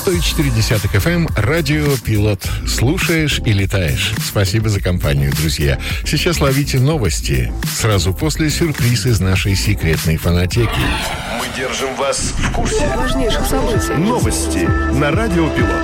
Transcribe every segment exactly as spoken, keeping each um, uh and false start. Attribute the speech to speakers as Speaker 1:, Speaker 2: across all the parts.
Speaker 1: сто четыре эф эм, радио «Пилот». Слушаешь и летаешь. Спасибо за компанию, друзья. Сейчас ловите новости. Сразу после сюрприз из нашей секретной фонотеки.
Speaker 2: Мы держим вас в курсе
Speaker 3: важнейших событий.
Speaker 2: Новости на радио «Пилот».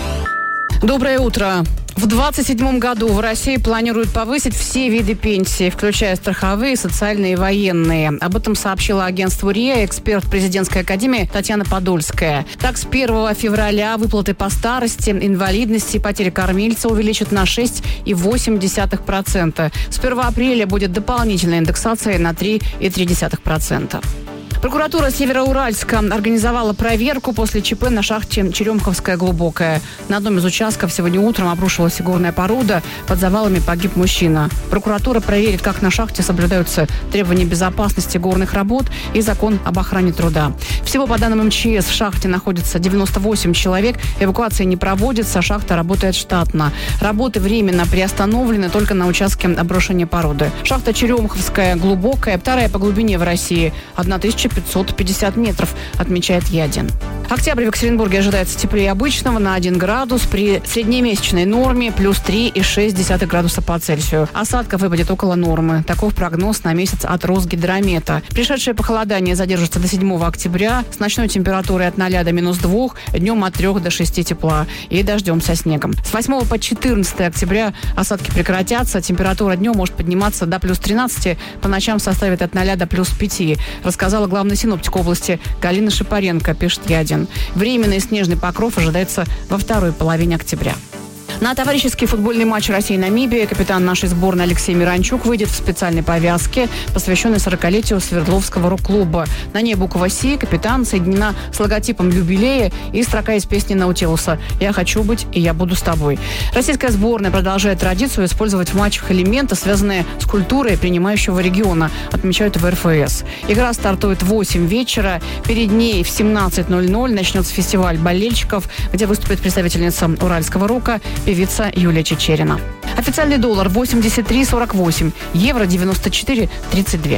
Speaker 3: Доброе утро. В двадцать седьмом году в России планируют повысить все виды пенсий, включая страховые, социальные и военные. Об этом сообщила агентству РИА эксперт президентской академии Татьяна Подольская. Так, с первого февраля выплаты по старости, инвалидности и потери кормильца увеличат на шесть целых восемь десятых процента. С первого апреля будет дополнительная индексация на три целых три десятых процента. Прокуратура Североуральска организовала проверку после ЧП на шахте Черемховская глубокая. На одном из участков сегодня утром обрушилась горная порода. Под завалами погиб мужчина. Прокуратура проверит, как на шахте соблюдаются требования безопасности горных работ и закон об охране труда. Всего, по данным эм че эс, в шахте находится девяносто восемь человек. Эвакуация не проводится, шахта работает штатно. Работы временно приостановлены только на участке обрушения породы. Шахта Черемховская глубокая, вторая по глубине в России, тысяча пятьсот пятьдесят метров, отмечает Ядин. Октябрь в Екатеринбурге ожидается теплее обычного на один градус при среднемесячной норме плюс три целых шесть десятых градуса по Цельсию. Осадков выпадет около нормы. Таков прогноз на месяц от Росгидромета. Пришедшее похолодание задержится до седьмого октября с ночной температурой от ноля до минус двух, днем от трёх до шести тепла и дождем со снегом. С восьмого по четырнадцатое октября осадки прекратятся. Температура днем может подниматься до плюс тринадцати, по ночам составит от ноля до плюс пяти, рассказала главный синоптик области Галина Шапаренко, пишет Ядин. Временный снежный покров ожидается во второй половине октября. На товарищеский футбольный матч Россия-Намибия капитан нашей сборной Алексей Миранчук выйдет в специальной повязке, посвященной сорокалетию Свердловского рок-клуба. На ней буква «Си», капитан соединена с логотипом юбилея и строка из песни Наутилуса «Я хочу быть, и я буду с тобой». Российская сборная продолжает традицию использовать в матчах элементы, связанные с культурой принимающего региона, отмечают в эр эф эс. Игра стартует в восемь вечера. Перед ней в семнадцать ноль ноль начнется фестиваль болельщиков, где выступит представительница уральского рока, певица Юлия Чечерина. Официальный доллар восемьдесят три сорок восемь, евро девяносто четыре тридцать два.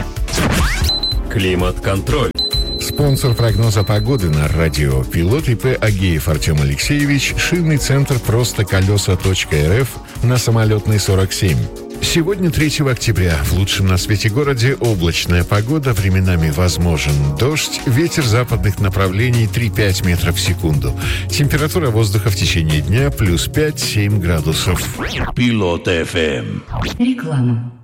Speaker 2: Климат-контроль.
Speaker 1: Спонсор прогноза погоды на радио «Пилот» ИП Агеев Артем Алексеевич, шинный центр «Просто колеса точка эр эф» на Самолетной сорок семь. Сегодня, третьего октября, в лучшем на свете городе облачная погода, временами возможен дождь, ветер западных направлений три-пять метров в секунду. Температура воздуха в течение дня плюс пять-семь градусов.
Speaker 2: Пилот эф эм.
Speaker 4: Реклама.